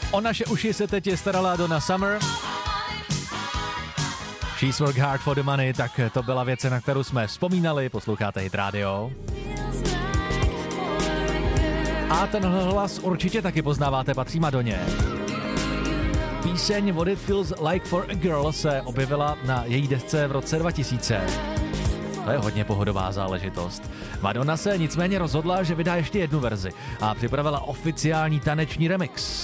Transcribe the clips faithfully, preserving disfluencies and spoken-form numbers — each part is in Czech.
O naše uši se teď starala Donna Summer. She's work hard for the money, tak to byla věc, na kterou jsme vzpomínali, posloucháte Hit Radio. A tenhle hlas určitě taky poznáváte, patří Madoně. Píseň What It Feels Like for a Girl se objevila na její desce v roce dva tisíce. To je hodně pohodová záležitost. Madonna se nicméně rozhodla, že vydá ještě jednu verzi a připravila oficiální taneční remix.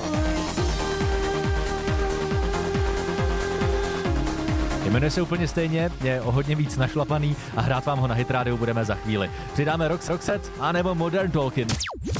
Jmenuje se úplně stejně, je o hodně víc našlapaný a hrát vám ho na Hit Radio budeme za chvíli. Přidáme Rox Roxette anebo Modern Talking.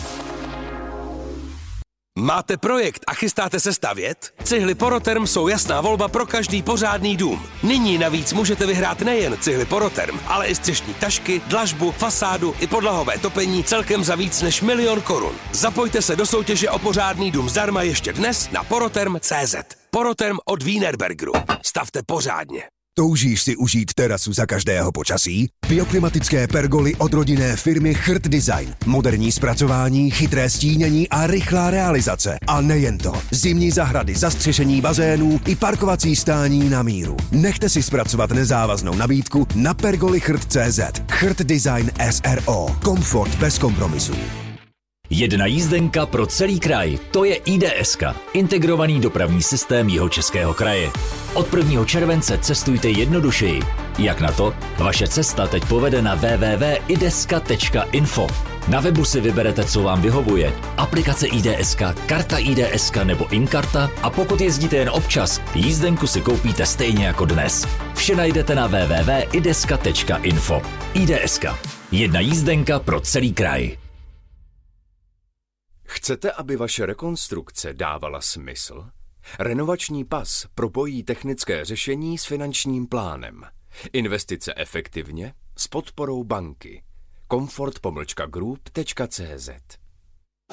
Máte projekt a chystáte se stavět? Cihly Poroterm jsou jasná volba pro každý pořádný dům. Nyní navíc můžete vyhrát nejen cihly Poroterm, ale i střešní tašky, dlažbu, fasádu i podlahové topení celkem za víc než milion korun. Zapojte se do soutěže o pořádný dům zdarma ještě dnes na poroterm tečka cé zet. Poroterm od Wienerbergeru. Stavte pořádně. Toužíš si užít terasu za každého počasí? Bioklimatické pergoly od rodinné firmy Chrt Design. Moderní zpracování, chytré stínění a rychlá realizace. A nejen to. Zimní zahrady, zastřešení bazénů i parkovací stání na míru. Nechte si zpracovat nezávaznou nabídku na pergoly chrt tečka cé zet. Chrt Design es er o. Komfort bez kompromisů. Jedna jízdenka pro celý kraj, to je í dé eska, integrovaný dopravní systém Jihočeského kraje. Od prvního července cestujte jednodušeji. Jak na to? Vaše cesta teď povede na w w w tečka ideska tečka info. Na webu si vyberete, co vám vyhovuje. Aplikace í dé eska, karta í dé eska nebo InKarta a pokud jezdíte jen občas, jízdenku si koupíte stejně jako dnes. Vše najdete na w w w tečka ideska tečka info. í dé eska. Jedna jízdenka pro celý kraj. Chcete, aby vaše rekonstrukce dávala smysl? Renovační pas propojí technické řešení s finančním plánem. Investice efektivně s podporou banky. komfort pomlčka group tečka cé zet